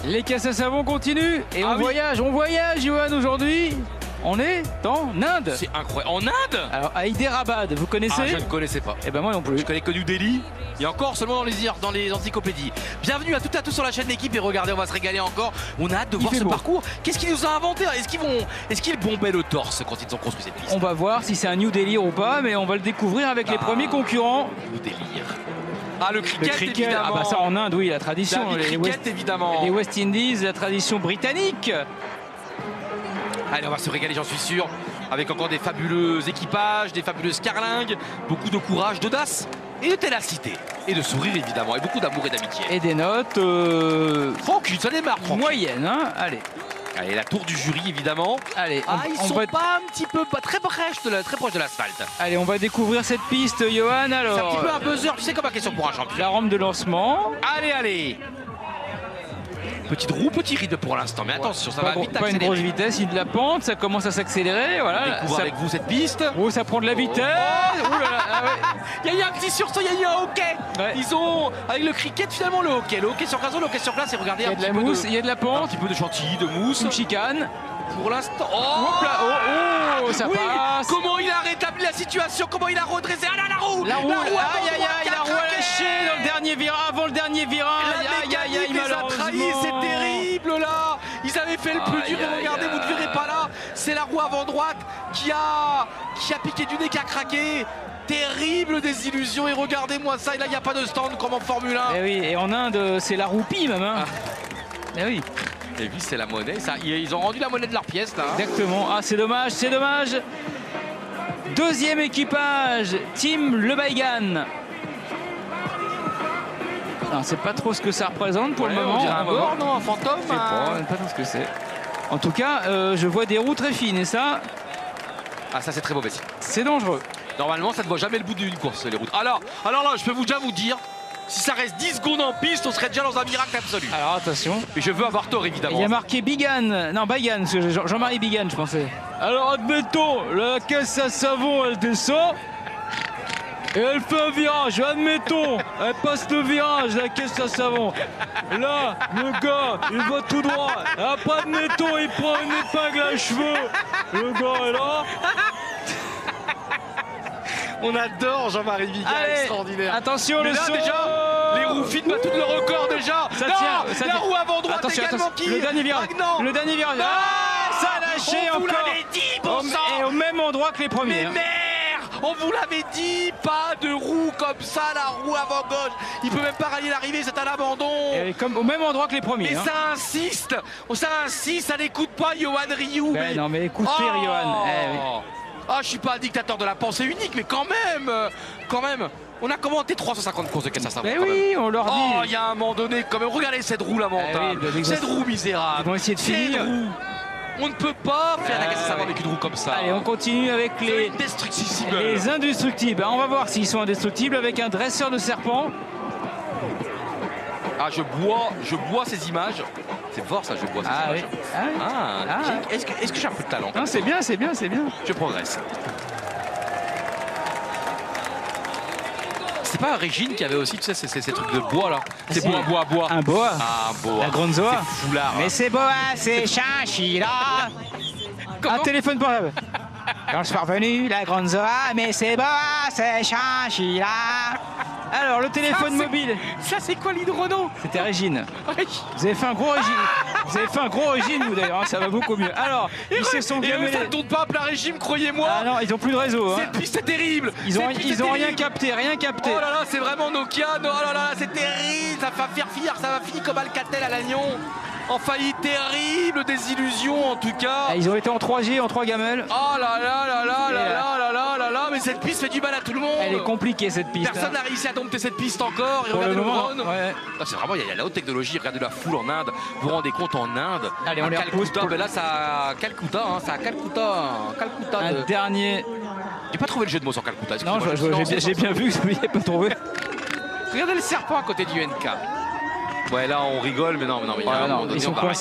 Les caisses à savon continuent et on voyage, Johan, aujourd'hui. On est en Inde. C'est incroyable. En Inde? Alors, à Hyderabad, vous connaissez? Je ne connaissais pas. Eh ben moi non plus. Je connais que New Delhi. Et encore seulement dans les encyclopédies. Bienvenue à toutes et à tous sur la chaîne d'équipe et regardez, on va se régaler encore. On a hâte de voir ce parcours. Qu'est-ce qu'ils nous ont inventé? Est-ce qu'ils bombaient le torse quand ils ont construit cette piste? On va voir si c'est un New Délire ou pas, mais on va le découvrir avec les premiers concurrents. New Délire. Ah, le cricket, évidemment. Ah bah ça en Inde, oui, la tradition. Évidemment. Les West Indies, la tradition britannique. Allez, on va se régaler, j'en suis sûr, avec encore des fabuleux équipages, des fabuleuses carlingues, beaucoup de courage, d'audace et de ténacité. Et de sourire, évidemment, et beaucoup d'amour et d'amitié. Et des notes... tranquille, ça démarre, tranquille. Moyennes, hein, allez. Allez, la tour du jury, évidemment. Allez, ils sont pas un petit peu, pas très proche de l'asphalte. Allez, on va découvrir cette piste, Johan, alors. C'est un petit peu un buzzer, tu sais, comme la question pour un champion. La rampe de lancement. Allez. Petite roue, petit rythme pour l'instant, mais attention, ça va vite accélérer. Pas une grosse vitesse, il y a de la pente, ça commence à s'accélérer. Voilà. On découvre avec vous cette piste. Oh, ça prend de la vitesse. Oh là là, ah ouais. Il y a eu un petit sursaut, il y a eu un hockey. Ouais. Ils ont, avec le cricket, finalement, le hockey sur gazon, le hockey sur place, et regardez, il y a de la mousse, il y a de la pente. Un petit peu de chantilly, de mousse. Une chicane. Pour l'instant. Ça passe. Comment il a rétabli la situation, comment il a redressé. Ah là, la roue. La roue a lâché dans le dernier virage, avant le dernier virage. Il les a trahis, c'est terrible là. Ils avaient fait le plus dur et regardez, vous ne verrez pas là. C'est la roue avant droite qui a piqué du nez, qui a craqué. Terrible désillusion et regardez-moi ça. Et là, il n'y a pas de stand comme en Formule 1. Et oui, et en Inde, c'est la roupie même. Hein. Et oui. Et oui, c'est la monnaie. Ça, ils ont rendu la monnaie de leur pièce là. Exactement. Ah, c'est dommage, c'est dommage. Deuxième équipage, Team Le Baigan. Non, c'est pas trop ce que ça représente pour le moment. On dirait un bord, non, un fantôme. Je sais pas trop ce que c'est. En tout cas, je vois des roues très fines et ça. Ah, ça c'est très mauvais. C'est dangereux. Normalement, ça ne voit jamais le bout d'une course, les routes. Alors là, je peux déjà vous dire. Si ça reste 10 secondes en piste, on serait déjà dans un miracle absolu. Alors attention. Mais je veux avoir tort, évidemment. Il y a marqué Bigan. Non, Baigan, Jean-Marie Bigan, je pensais. Alors admettons, la caisse à savon, elle descend. Et elle fait un virage, admettons. Elle passe le virage, la caisse à savon. Là, le gars, il va tout droit. Après, admettons, il prend une épingle à cheveux. Le gars est là. On adore Jean-Marie Bigan, extraordinaire. Attention, mais le là, saut. Déjà, les roues fines battent tout le record déjà. Ça non, tient, la roue avant droite également qui. Le dernier virage. Le dernier virage. Ah, ça a lâché on encore. vous l'avait dit, bon sang. Et au même endroit que les premiers. Mais merde, on vous l'avait dit, pas de roue comme ça, la roue avant gauche. Il peut même pas rallier l'arrivée, c'est un abandon. Et comme au même endroit que les premiers. Mais ça insiste, ça n'écoute pas Johan Rioux. Mais non, mais écoutez, Johan. Ah, je suis pas un dictateur de la pensée unique, mais quand même, on a commenté 350 courses de caisse à savon. Mais oui, on leur dit. Oh, il y a un moment donné, quand même, regardez cette roue lamentable, cette roue misérable. Ils vont essayer de finir. On ne peut pas faire la caisse à savon avec une roue comme ça. Allez, on continue avec les indestructibles. On va voir s'ils sont indestructibles avec un dresseur de serpent. Ah, je bois ces images. C'est fort ça, je bois ces images. Oui. Est-ce que j'ai un peu de talent? Non, c'est bien. Je progresse. C'est pas Régine qui avait aussi, tu sais, ces trucs de bois là. C'est bois. Un boa. Ah, un boa. La grande zoa. C'est foulard. Mais c'est boa, c'est chinchilla. Un téléphone portable. Quand je suis revenu, la grande zoa, mais c'est boa, c'est chinchilla. Alors, le téléphone mobile. Ça, c'est quoi l'hydrono? C'était Régine. Vous avez fait un gros Régine. Vous avez fait un gros Régine, vous d'ailleurs, ça va beaucoup mieux. Alors, ils se sont gamés. Ça ne tourne pas à plein régime, croyez-moi. Ah non, ils ont plus de réseau. Cette piste est terrible. Ils ont rien capté. Oh là là, c'est vraiment Nokia. Oh là là, c'est terrible. Ça va faire finir, ça va finir comme Alcatel à Lannion. En faillite terrible, des illusions en tout cas. Ils ont été en 3G, en 3 gamelles. Oh là là, mais cette piste fait du mal à tout le monde. Elle est compliquée cette piste. Personne n'a réussi à dompter cette piste encore. Et regardez le drone. C'est vraiment, il y a la haute technologie. Regardez la foule en Inde. Vous vous rendez compte en Inde. Allez, on les repousse. Ben là, ça a Calcutta. Un dernier. J'ai pas trouvé le jeu de mots sur Calcutta. Non, j'ai bien vu que vous n'avez pas trouvé. Regardez le serpent à côté du NK. Ouais, là on rigole, mais non, mais il y a un moment donné, ils sont coincés.